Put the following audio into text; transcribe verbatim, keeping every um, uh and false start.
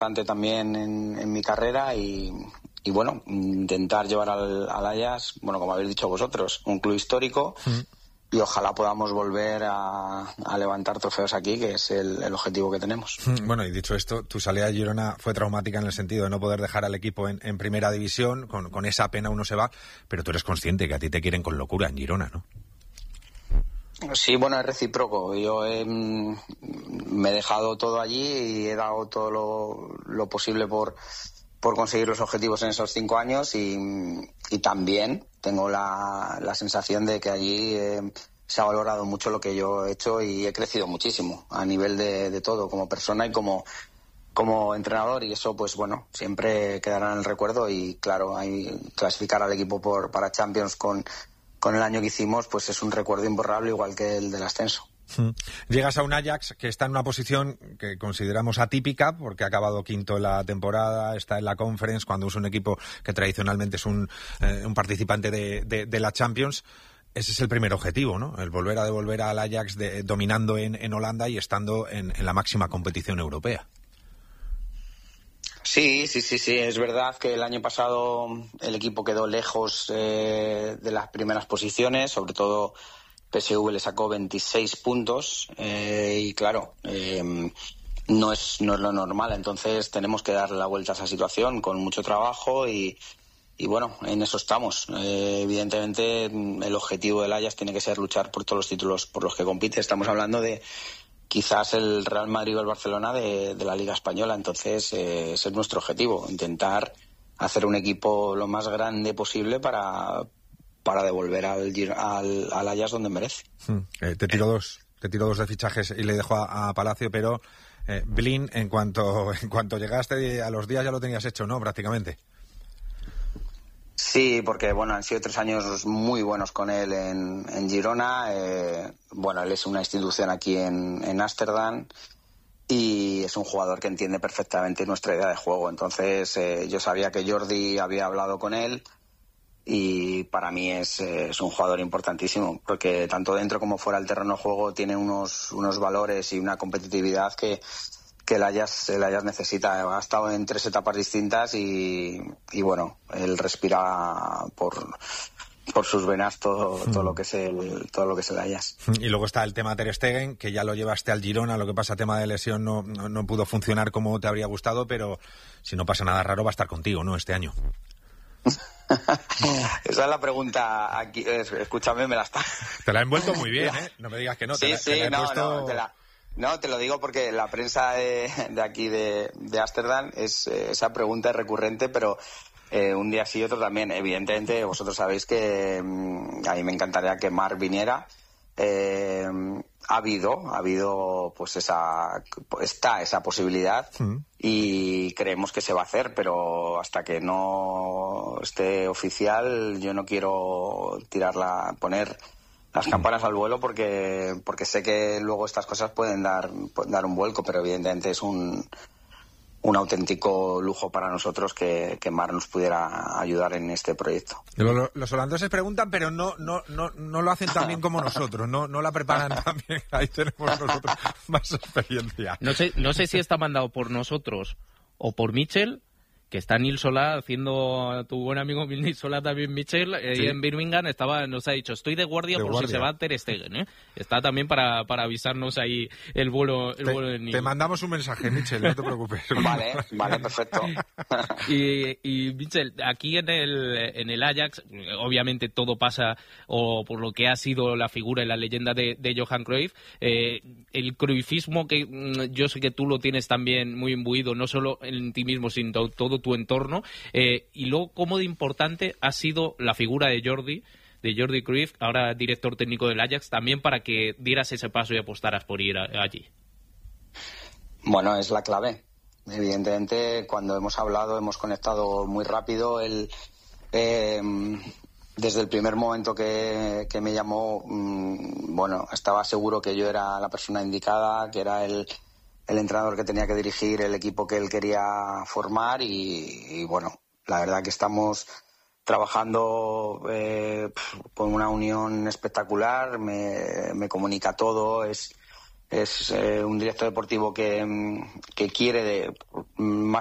importante también en, en mi carrera y, y bueno, intentar llevar al, al Ajax, bueno, como habéis dicho vosotros, un club histórico. Mm. Y ojalá podamos volver a, a levantar trofeos aquí, que es el, el objetivo que tenemos. Bueno, y dicho esto, tu salida a Girona fue traumática en el sentido de no poder dejar al equipo en, en primera división, con, con esa pena uno se va, pero tú eres consciente que a ti te quieren con locura en Girona, ¿no? Sí, bueno, es recíproco. Yo he, me he dejado todo allí y he dado todo lo, lo posible por... por conseguir los objetivos en esos cinco años y, y también tengo la, la sensación de que allí eh, se ha valorado mucho lo que yo he hecho y he crecido muchísimo a nivel de, de todo, como persona y como, como entrenador, y eso pues bueno, siempre quedará en el recuerdo. Y claro, hay, clasificar al equipo por, para Champions con, con el año que hicimos pues es un recuerdo imborrable, igual que el del ascenso. Llegas a un Ajax que está en una posición que consideramos atípica porque ha acabado quinto en la temporada, está en la Conference, cuando es un equipo que tradicionalmente es un, eh, un participante de, de, de la Champions. Ese es el primer objetivo, ¿no? El volver a devolver al Ajax de, dominando en, en Holanda y estando en, en la máxima competición europea. Sí, sí, sí, sí. Es verdad que el año pasado el equipo quedó lejos eh, de las primeras posiciones, sobre todo P S V le sacó veintiséis puntos eh, y claro, eh, no es no es lo normal. Entonces tenemos que darle la vuelta a esa situación con mucho trabajo y, y bueno, en eso estamos. Eh, evidentemente el objetivo del Ajax tiene que ser luchar por todos los títulos por los que compite. Estamos hablando de quizás el Real Madrid o el Barcelona de, de la Liga Española. Entonces eh, ese es nuestro objetivo, intentar hacer un equipo lo más grande posible para... para devolver al, al, al Ajax donde merece. Hmm. Eh, te tiro dos, te tiro dos de fichajes y le dejo a, a Palacio, pero eh, Blin, en cuanto en cuanto llegaste a los días ya lo tenías hecho, ¿no? Prácticamente. Sí, porque bueno, han sido tres años muy buenos con él en, en Girona. Eh, bueno, él es una institución aquí en, en Ámsterdam y es un jugador que entiende perfectamente nuestra idea de juego. Entonces eh, yo sabía que Jordi había hablado con él. Y para mí es, es un jugador importantísimo, porque tanto dentro como fuera del terreno de juego tiene unos, unos valores y una competitividad que, que el Ajax, el Ajax necesita. Ha estado en tres etapas distintas y, y bueno, él respira por, por sus venas todo, todo lo que es el, todo lo que es el Ajax. Y luego está el tema Ter Stegen, que ya lo llevaste al Girona, lo que pasa, tema de lesión no, no, no pudo funcionar como te habría gustado, pero si no pasa nada raro va a estar contigo, ¿no?, este año. Esa es la pregunta aquí. Escúchame, me la está. Te la he envuelto muy bien, ¿eh? No me digas que no. Sí, te la, sí, te la he no, puesto... no, te la, no, te lo digo porque la prensa de, de aquí de, de Ámsterdam es esa pregunta es recurrente, pero eh, un día sí y otro también. Evidentemente, vosotros sabéis que mmm, a mí me encantaría que Marc viniera. Eh, ha habido, ha habido, pues esa, está esa posibilidad mm. y creemos que se va a hacer, pero hasta que no esté oficial, yo no quiero tirarla, poner las campanas al vuelo porque, porque sé que luego estas cosas pueden dar, pueden dar un vuelco, pero evidentemente es un, un auténtico lujo para nosotros que, que Marc nos pudiera ayudar en este proyecto. Los, los holandeses preguntan, pero no no no no lo hacen tan bien como nosotros, no no la preparan tan bien. Ahí tenemos nosotros más experiencia. No sé no sé si está mandado por nosotros o por Mitchell, que está Nils Solá haciendo a tu buen amigo Nils Solá también, Mitchell, eh, sí. En Birmingham estaba, nos ha dicho, estoy de guardia de por guardia. Si se va Ter Stegen, ¿eh? Está también para, para avisarnos ahí el vuelo, el te, vuelo de Nils. Te mandamos un mensaje, Mitchell, no te preocupes. Vale, vale, perfecto. y, y Mitchell, aquí en el, en el Ajax, obviamente todo pasa o por lo que ha sido la figura y la leyenda de, de Johan Cruyff, eh, el cruyffismo que mm, yo sé que tú lo tienes también muy imbuido, no solo en ti mismo, sino todo tu entorno, eh, y luego cómo de importante ha sido la figura de Jordi, de Jordi Cruyff, ahora director técnico del Ajax, también para que dieras ese paso y apostaras por ir a, allí. Bueno, es la clave. Evidentemente, cuando hemos hablado, hemos conectado muy rápido. Él, eh, desde el primer momento que, que me llamó, mmm, bueno, estaba seguro que yo era la persona indicada, que era el el entrenador que tenía que dirigir el equipo que él quería formar y, y bueno, la verdad que estamos trabajando eh, con una unión espectacular, me, me comunica todo, es, es eh, un director deportivo que, que quiere de, más